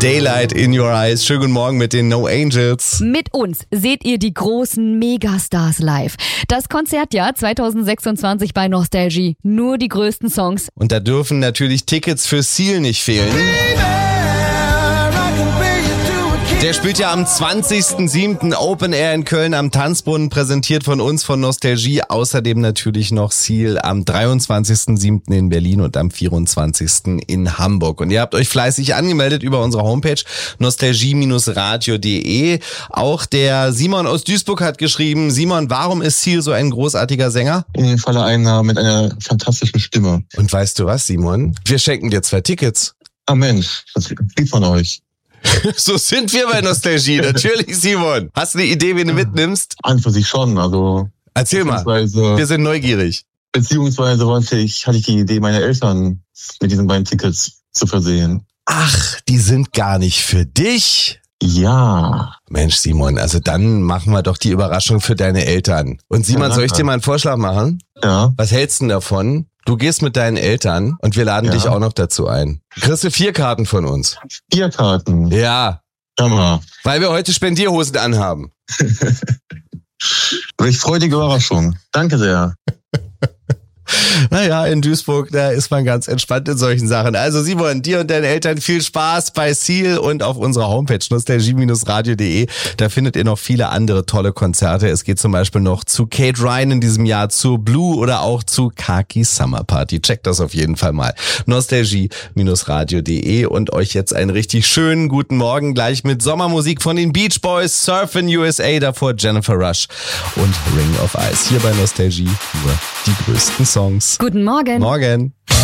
Daylight in Your Eyes. Schönen guten Morgen mit den No Angels. Mit uns seht ihr die großen Megastars live. Das Konzertjahr 2026 bei Nostalgie. Nur die größten Songs. Und da dürfen natürlich Tickets für Seal nicht fehlen. Der spielt ja am 20.07. Open Air in Köln am Tanzbrunnen, präsentiert von uns von Nostalgie. Außerdem natürlich noch Seal am 23.07. in Berlin und am 24. in Hamburg. Und ihr habt euch fleißig angemeldet über unsere Homepage nostalgie-radio.de. Auch der Simon aus Duisburg hat geschrieben, Simon, warum ist Seal so ein großartiger Sänger? In dem Falle einer mit einer fantastischen Stimme. Und weißt du was, Simon? Wir schenken dir 2 Tickets. Ah Mensch, das lieb von euch. So sind wir bei Nostalgie, natürlich, Simon. Hast du eine Idee, wen du mitnimmst? An für sich schon, also. Erzähl mal, wir sind neugierig. Beziehungsweise hatte ich die Idee, meine Eltern mit diesen beiden Tickets zu versehen. Ach, die sind gar nicht für dich? Ja. Mensch, Simon, also dann machen wir doch die Überraschung für deine Eltern. Und Simon, soll ich dir mal einen Vorschlag machen? Ja. Was hältst du denn davon? Du gehst mit deinen Eltern und wir laden dich auch noch dazu ein. Kriegst du 4 Karten von uns. 4 Karten? Ja. Hammer. Weil wir heute Spendierhosen anhaben. Welch freudige Überraschung. Danke sehr. Naja, in Duisburg, da ist man ganz entspannt in solchen Sachen. Also Simon, dir und deinen Eltern viel Spaß bei Seal und auf unserer Homepage nostalgie-radio.de. Da findet ihr noch viele andere tolle Konzerte. Es geht zum Beispiel noch zu Kate Ryan in diesem Jahr, zu Blue oder auch zu Kaki Summer Party. Checkt das auf jeden Fall mal. nostalgie-radio.de und euch jetzt einen richtig schönen guten Morgen gleich mit Sommermusik von den Beach Boys, Surfin' USA, davor Jennifer Rush und Ring of Ice. Hier bei Nostalgie nur die größten Songs. Guten Morgen. Morgen.